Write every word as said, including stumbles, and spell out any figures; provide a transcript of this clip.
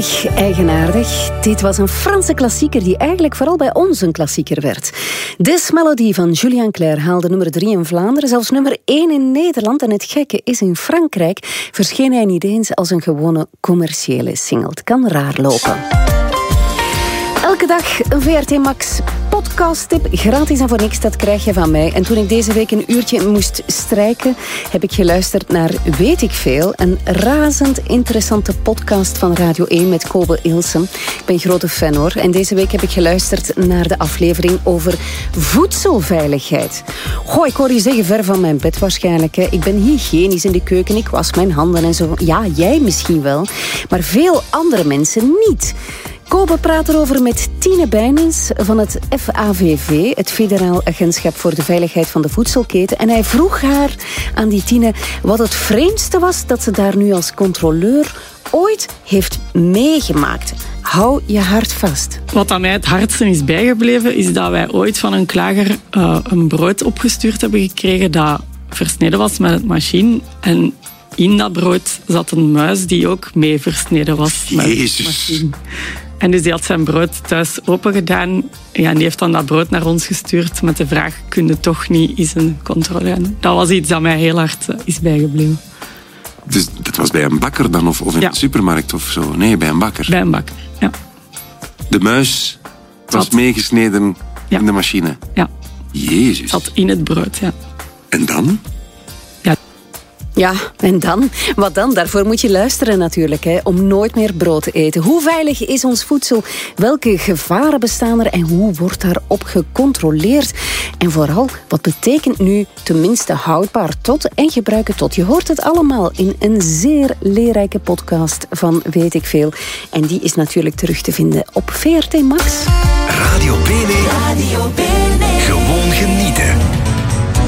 Erg eigenaardig. Dit was een Franse klassieker die eigenlijk vooral bij ons een klassieker werd. Des Melodie van Julien Clerc haalde nummer drie in Vlaanderen, zelfs nummer één in Nederland. En het gekke is, in Frankrijk verscheen hij niet eens als een gewone commerciële single. Het kan raar lopen. Elke dag een V R T Max podcast-tip, gratis en voor niks, dat krijg je van mij. En toen ik deze week een uurtje moest strijken, heb ik geluisterd naar Weet ik Veel, een razend interessante podcast van Radio één met Kobe Ilsen. Ik ben een grote fan hoor. En deze week heb ik geluisterd naar de aflevering over voedselveiligheid. Goh, ik hoor je zeggen, ver van mijn bed waarschijnlijk. Hè. Ik ben hygiënisch in de keuken, ik was mijn handen en zo. Ja, jij misschien wel, maar veel andere mensen niet. Kobe praat erover met Tine Bijnens van het F A V V, het Federaal Agentschap voor de Veiligheid van de Voedselketen. En hij vroeg haar, aan die Tine, wat het vreemdste was dat ze daar nu als controleur ooit heeft meegemaakt. Hou je hart vast. Wat aan mij het hardste is bijgebleven, is dat wij ooit van een klager uh, een brood opgestuurd hebben gekregen dat versneden was met het machine. En in dat brood zat een muis die ook mee versneden was met Jezus. het machine. En dus die had zijn brood thuis opengedaan. Ja, en die heeft dan dat brood naar ons gestuurd met de vraag, kun je toch niet eens een controle doen? Dat was iets dat mij heel hard is bijgebleven. Dus dat was bij een bakker dan? Of, of in ja. de supermarkt of zo? Nee, bij een bakker. Bij een bakker, ja. De muis was Zat. meegesneden ja. in de machine? Ja. Jezus. Zat in het brood, ja. En dan? Ja, en dan? Wat dan? Daarvoor moet je luisteren natuurlijk, hè, om nooit meer brood te eten. Hoe veilig is ons voedsel? Welke gevaren bestaan er? En hoe wordt daarop gecontroleerd? En vooral, wat betekent nu tenminste houdbaar tot en gebruiken tot? Je hoort het allemaal in een zeer leerrijke podcast van Weet ik Veel. En die is natuurlijk terug te vinden op V R T Max.